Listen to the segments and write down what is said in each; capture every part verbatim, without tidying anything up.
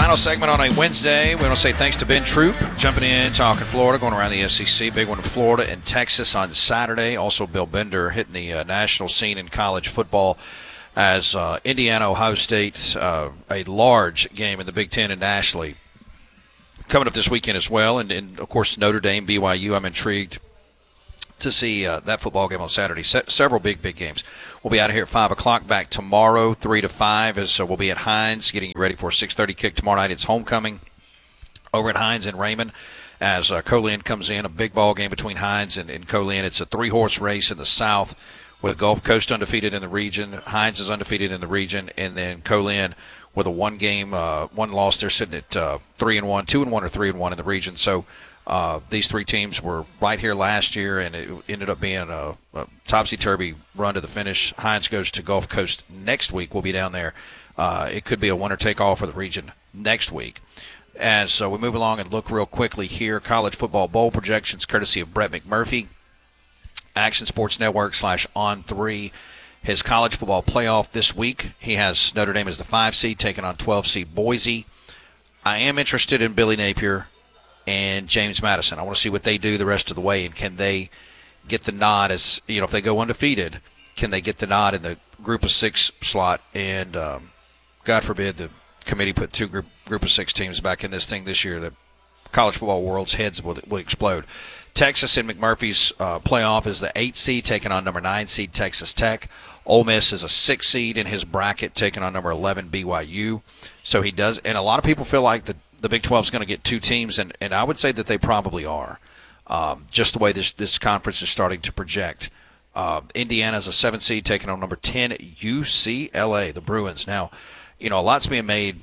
Final segment on a Wednesday. We want to say thanks to Ben Troop, jumping in, talking Florida, going around the S E C. Big one in Florida and Texas on Saturday. Also, Bill Bender hitting the uh, national scene in college football as uh, Indiana, Ohio State, uh, a large game in the Big Ten and nationally. Coming up this weekend as well. And, and of course, Notre Dame, B Y U. I'm intrigued to see uh, that football game on Saturday. Se- several big, big games. We'll be out of here at five o'clock, back tomorrow, three to five, as uh, we'll be at Hines, getting ready for a six thirty kick tomorrow night. It's homecoming over at Hines in Raymond as uh, Colin comes in, a big ball game between Hines and, and Colin. It's a three-horse race in the South with Gulf Coast undefeated in the region. Hines is undefeated in the region, and then Colin with a one-game, uh, one loss. They're sitting at uh, three and one, two and one, or three and one in the region. So Uh, these three teams were right here last year, and it ended up being a, a topsy-turvy run to the finish. Hines goes to Gulf Coast next week. We'll be down there. Uh, it could be a winner-take-all for the region next week. As uh, we move along and look real quickly here, college football bowl projections courtesy of Brett McMurphy, Action Sports Network slash On three. His college football playoff this week, he has Notre Dame as the five seed, taking on twelve seed Boise. I am interested in Billy Napier and James Madison. I want to see what they do the rest of the way, and can they get the nod as, you know, if they go undefeated, can they get the nod in the group of six slot? And um, God forbid the committee put two group group of six teams back in this thing this year. The college football world's heads will, will explode. Texas in McMurphy's uh, playoff is the eight seed, taking on number nine seed Texas Tech. Ole Miss is a six seed in his bracket, taking on number eleven B Y U. So he does, and a lot of people feel like the the Big twelve is going to get two teams, and, and I would say that they probably are, um, just the way this, this conference is starting to project. Uh, Indiana is a seven seed, taking on number ten U C L A, the Bruins. Now, you know, a lot's being made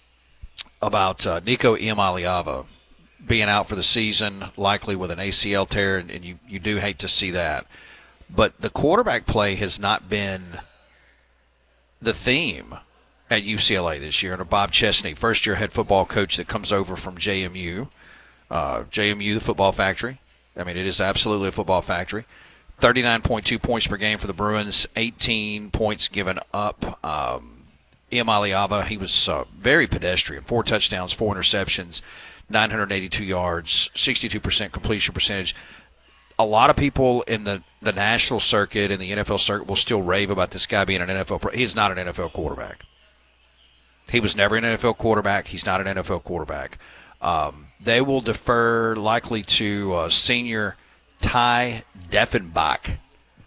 about uh, Nico Iamaleava being out for the season, likely with an A C L tear, and, and you, you do hate to see that. But the quarterback play has not been the theme at U C L A this year under Bob Chesney, first-year head football coach that comes over from J M U. Uh, J M U, the football factory. I mean, it is absolutely a football factory. thirty-nine point two points per game for the Bruins, eighteen points given up. Um, Iamaleava, he was uh, very pedestrian. Four touchdowns, four interceptions, nine hundred eighty-two yards, sixty-two percent completion percentage. A lot of people in the, the national circuit and the N F L circuit will still rave about this guy being an N F L. He is not an N F L quarterback. He was never an N F L quarterback. He's not an N F L quarterback. Um, they will defer likely to uh, senior Ty Deffenbach.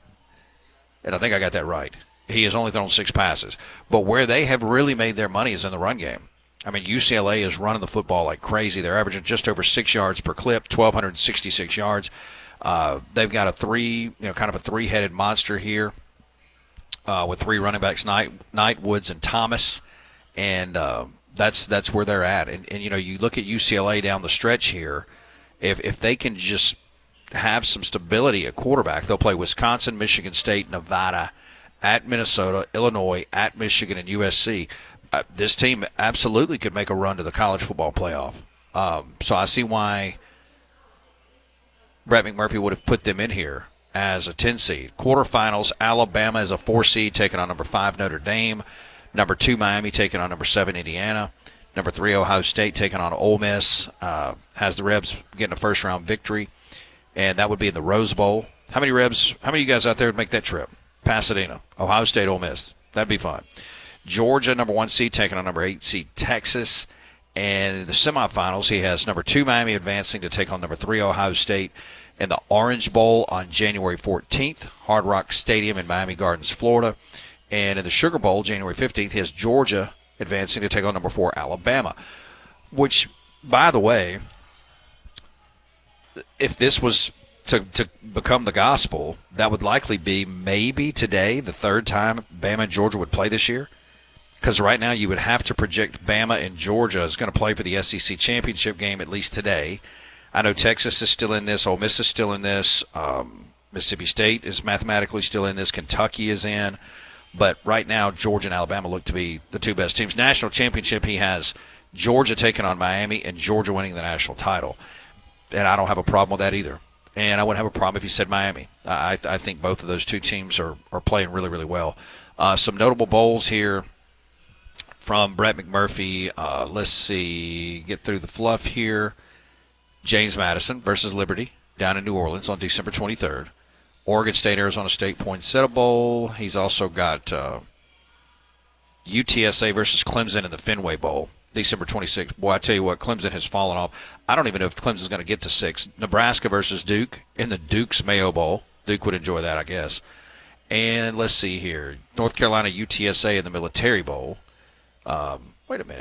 And I think I got that right. He has only thrown six passes. But where they have really made their money is in the run game. I mean, U C L A is running the football like crazy. They're averaging just over six yards per clip, one thousand two hundred sixty-six yards. Uh, they've got a three, you know, kind of a three-headed monster here uh, with three running backs, Knight, Knight, Woods, and Thomas. And uh, that's that's where they're at. And, and, you know, you look at U C L A down the stretch here, if if they can just have some stability at quarterback, they'll play Wisconsin, Michigan State, Nevada, at Minnesota, Illinois, at Michigan, and U S C. Uh, this team absolutely could make a run to the college football playoff. Um, so I see why Brett McMurphy would have put them in here as a ten seed. Quarterfinals, Alabama is a four seed, taking on number five Notre Dame. Number two, Miami, taking on number seven, Indiana. Number three, Ohio State, taking on Ole Miss. Uh, has the Rebs getting a first-round victory, and that would be in the Rose Bowl. How many Rebs, how many of you guys out there would make that trip? Pasadena, Ohio State, Ole Miss. That'd be fun. Georgia, number one seed, taking on number eight seed, Texas. And in the semifinals, he has number two, Miami, advancing to take on number three, Ohio State. In the Orange Bowl on January fourteenth, Hard Rock Stadium in Miami Gardens, Florida. And in the Sugar Bowl, January fifteenth, he has Georgia advancing to take on number four, Alabama. Which, by the way, if this was to, to become the gospel, that would likely be maybe today the third time Bama and Georgia would play this year. Because right now you would have to project Bama and Georgia is going to play for the S E C championship game at least today. I know Texas is still in this. Ole Miss is still in this. Um, Mississippi State is mathematically still in this. Kentucky is in. But right now, Georgia and Alabama look to be the two best teams. National championship, he has Georgia taking on Miami and Georgia winning the national title. And I don't have a problem with that either. And I wouldn't have a problem if he said Miami. I, I think both of those two teams are, are playing really, really well. Uh, some notable bowls here from Brett McMurphy. Uh, let's see, get through the fluff here. James Madison versus Liberty down in New Orleans on December twenty-third. Oregon State, Arizona State Poinsettia Bowl. He's also got uh, U T S A versus Clemson in the Fenway Bowl, December twenty-sixth. Boy, I tell you what, Clemson has fallen off. I don't even know if Clemson's going to get to six. Nebraska versus Duke in the Duke's Mayo Bowl. Duke would enjoy that, I guess. And let's see here. North Carolina, U T S A in the Military Bowl. Um, wait a minute.